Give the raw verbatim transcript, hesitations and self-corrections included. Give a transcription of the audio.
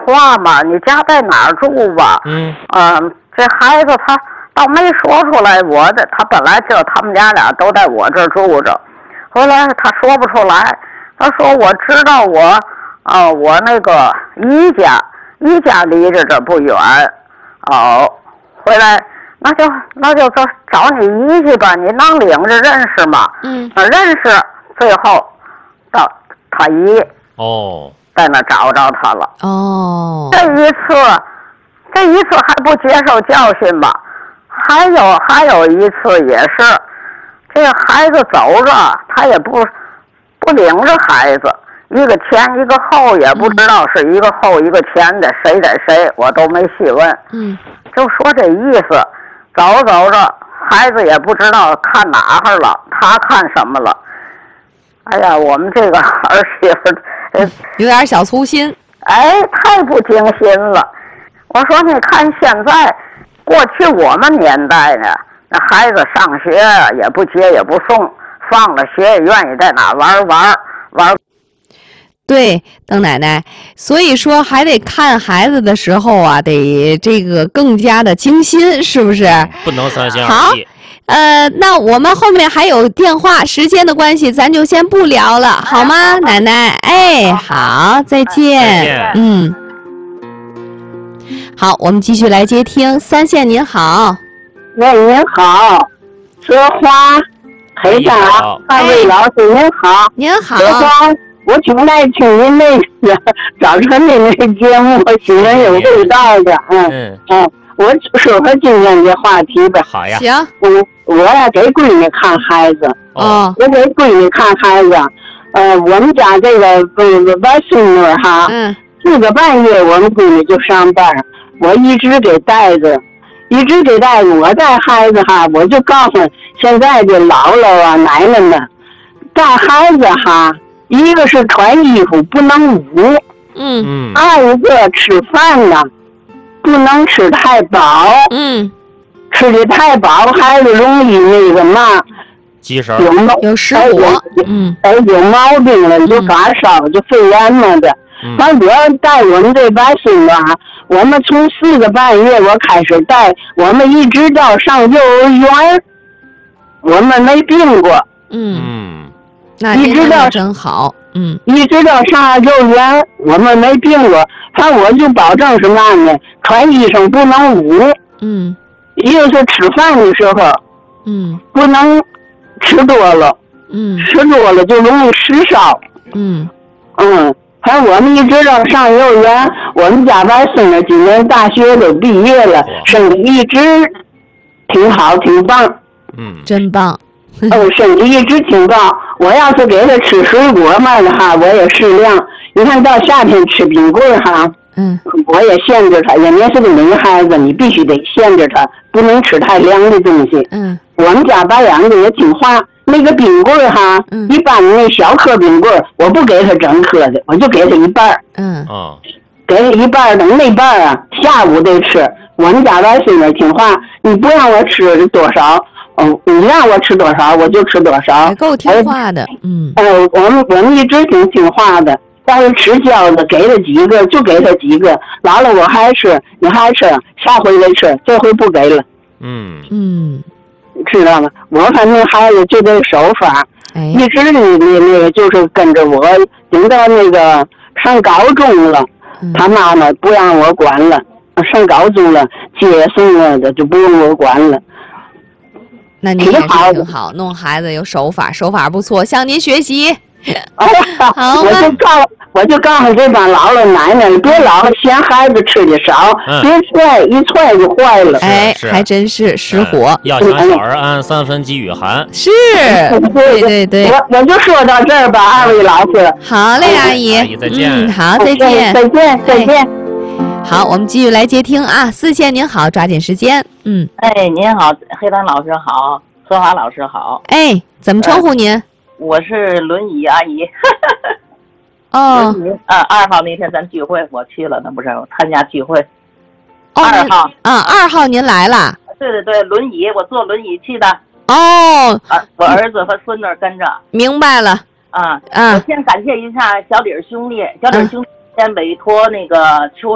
话嘛，你家在哪儿住吧？ 嗯， 嗯，这孩子他倒没说出来我的，他本来就他们家俩都在我这儿住着，后来他说不出来，他说我知道我，呃，我那个姨家，姨家离着这不远，哦，回来那就那就找找你姨去吧，你能领着认识吗？ 嗯， 认识，最后到他姨哦， 在那找着他了。 哦， 这一次，这一次还不接受教训吧？还有还有一次也是，这个孩子走着，他也不不领着孩子，一个前一个后，也不知道是一个后一个前的，谁在谁我都没细问。 嗯， 就说这意思，走走着，孩子也不知道看哪儿了，他看什么了。哎呀，我们这个儿媳妇，呃， 有点小粗心。 哎，太不精心了。我说你看现在，过去我们年代呢，那孩子上学也不接也不送，放了学也愿意在哪玩玩玩。 对，邓奶奶，所以说还得看孩子的时候啊，得这个更加的精心，是不是？ 不能三心好二意。 呃，那我们后面还有电话，时间的关系，咱就先不聊了，好吗，奶奶？哎，好，再见。 再见嗯，好，我们继续来接听。三线您好， 喂，您好，说花台长，二位老师您好， 您好。 说花，我挺爱听您那个早晨的那个节目，喜欢有味道的，嗯嗯嗯，我说说今天这话题吧。 好呀。 行。 我我呀给闺女看孩子， 哦， 我给闺女看孩子，呃，我们家这个呃外孙女哈， 嗯， 四个半月我们闺女就上班，我一直给带着，一直给带着。我带孩子哈，我就告诉现在的姥姥啊、奶奶们，带孩子哈，一个是穿衣服不能捂， 嗯嗯， 二一个吃饭呢，不能吃太饱， 嗯， 吃的太饱，孩子容易那个嘛。 鸡神有毛有失哎火有， 嗯哎有毛病了，就发烧，就肺炎嘛的。 嗯完我带我们这外孙子啊，我们从四个半月我开始带，我们一直到上幼儿园，我们没病过， 嗯， 嗯那你知道您那真好，嗯一直到上幼儿园我们没病过。反正我就保证是嘛呢，穿衣裳不能捂， 嗯一个是吃饭的时候嗯不能吃多了， 嗯吃多了就容易失烧。 嗯嗯，反正我们一直到上幼儿园，我们家外孙子今年大学都毕业了，身体一直挺好，挺棒。 嗯， 真棒。 哦，身体一直挺棒。我要是给他吃水果嘛的哈，我也适量。你看到夏天吃冰棍儿哈， 嗯我也限制他，因为是个女孩子，你必须得限制他，不能吃太凉的东西。 嗯我们家白养的也听话，那个冰棍儿哈， 嗯一般的那小颗冰棍儿，我不给他整颗的，我就给他一半儿。 嗯啊， 给他一半儿，等那半儿啊，下午得吃。我们家外孙女听话，你不让我吃多少，哦，你让我吃多少我就吃多少。 还够听话的，嗯呃，我们我们一直挺听话的，但是吃饺子给他几个就给他几个，完了我还吃，你还吃，下回再吃，这回不给了， 嗯嗯， 知道吗？我反正孩子就这个手法， 哎， 一直那那那个就是跟着我，等到那个上高中了。 嗯他妈妈不让我管了，上高中了，接送了的就不用我管了。 那您也是挺好的挺好，弄孩子有手法，手法不错，向您学习。 哎呀， 好吧我就告我就告诉这帮姥姥奶奶，别老嫌孩子吃的少， 嗯别踹一踹就坏了。 哎， 是还真是失火嗯，要想小儿安，三分饥与寒。 是，对对对， 我我就说到这儿吧，二位老师。 好嘞，阿姨， 阿姨再见嗯，好，再见， 再见，再见。 好，我们继续来接听啊，四线您好，抓紧时间，嗯， 哎，您好，黑丹老师好，何华老师好， 哎，怎么称呼您？ 我是轮椅阿姨。 哦轮椅啊，二号那天咱聚会我去了，那不是我参加聚会。 哦， 二号啊，二号您来了， 对对对，轮椅我坐轮椅去的， 哦， 啊，我儿子和孙女跟着。 明白了， 啊， 啊我先感谢一下小李儿兄弟，小李儿兄弟先委托那个出